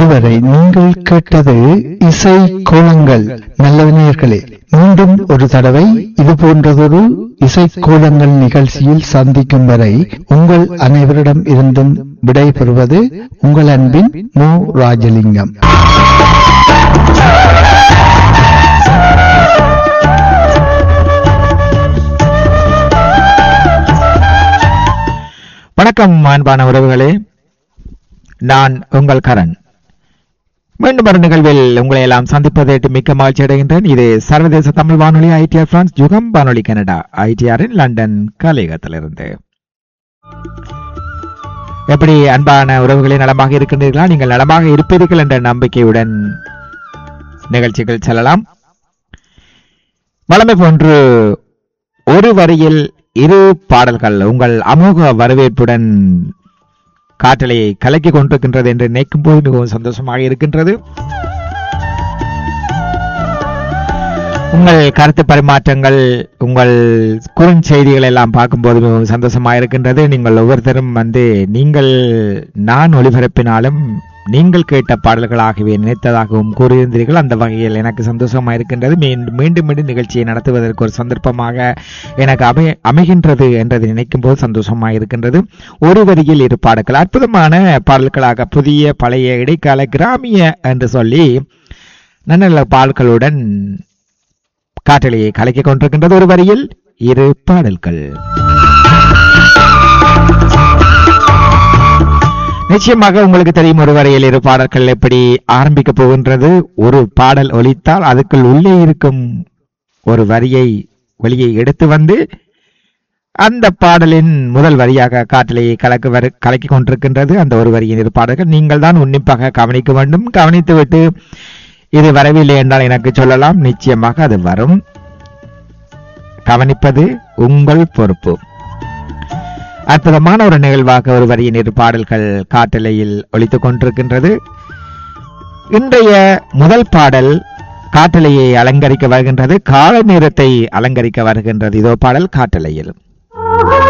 இதுவரை நீங்கள் கேட்டது இசை கோலங்கள். நல்லது நேயர்களே, மீண்டும் ஒரு தடவை இது போன்றதொரு இசை கோலங்கள் நிகழ்ச்சியில் சந்திக்கும் வரை உங்கள் அனைவரிடம் இருந்தும் விடை பெறுவது உங்கள் அன்பின் மு. ராஜலிங்கம். வணக்கம் அன்பான உறவுகளே, நான் உங்கள் கரண். மீண்டும் ஒரு நிகழ்வில் உங்களை எல்லாம் சந்திப்பதற்கு மிக்க மகிழ்ச்சி அடைகின்றேன். இது சர்வதேச தமிழ் வானொலி ஐடிஆர் பிரான்ஸ், யுகம் வானொலி கனடா ஐடிஆரின் லண்டன் கலையகத்திலிருந்து. எப்படி அன்பான உறவுகளே, நலமாக இருக்கின்றீர்களா? நீங்கள் நலமாக இருப்பீர்கள் என்ற நம்பிக்கையுடன் நிகழ்ச்சிகள் செல்லலாம். வழமை போன்று ஒரு வரியில் இரு பாடல்கள் உங்கள் அமோக வரவேற்புடன் காற்றலையை கலக்கி கொண்டிருக்கின்றது என்று நினைக்கும் போது மிகவும் சந்தோஷமாக இருக்கின்றது. உங்கள் கருத்து பரிமாற்றங்கள், உங்கள் குறுஞ்செய்திகள் எல்லாம் பார்க்கும்போது மிகவும் சந்தோஷமாக இருக்கின்றது. நீங்கள் ஒவ்வொருத்தரும் நீங்கள் நான் ஒளிபரப்பினாலும் நீங்கள் கேட்ட பாடல்களாகவே நினைத்ததாகவும் கூறியிருந்தீர்கள். அந்த வகையில் எனக்கு சந்தோஷமாக இருக்கின்றது. மீண்டும் மீண்டும் நிகழ்ச்சியை நடத்துவதற்கு ஒரு சந்தர்ப்பமாக எனக்கு அமைகின்றது என்றதை நினைக்கும் போது சந்தோஷமாக இருக்கின்றது. ஒரு வரியில் இரு பாடல்கள், அற்புதமான பாடல்களாக புதிய பழைய இடைக்கால கிராமிய என்று சொல்லி நல்ல பாடல்களுடன் காற்றலையை கலக்கிக் கொண்டிருக்கின்றது. ஒரு வரியில் இரு பாடல்கள். நிச்சயமாக உங்களுக்கு தெரியும், ஒரு வரையில் இரு பாடல்கள் எப்படி ஆரம்பிக்க போகின்றது. ஒரு பாடல் ஒலித்தால் அதுக்குள் உள்ளே இருக்கும் ஒரு வரியை வெளியே எடுத்து வந்து அந்த பாடலின் முதல் வரியாக காற்றலையை கலக்கி கொண்டிருக்கின்றது. அந்த ஒரு வரியின் இரு பாடல்கள் நீங்கள் தான் உன்னிப்பாக கவனிக்க வேண்டும். கவனித்துவிட்டு இது வரவில்லை என்றால் எனக்கு சொல்லலாம், நிச்சயமாக அது வரும். கவனிப்பது உங்கள் பொறுப்பு. அற்புதமான ஒரு நிகழ்வாக ஒரு வரியின் இரு பாடல்கள் காற்றலையில் ஒலித்துக் கொண்டிருக்கின்றது. இன்றைய முதல் பாடல் காற்றலையை அலங்கரிக்க வருகின்றது, கால நேரத்தை அலங்கரிக்க வருகின்றது. இதோ பாடல் காற்றலையில்.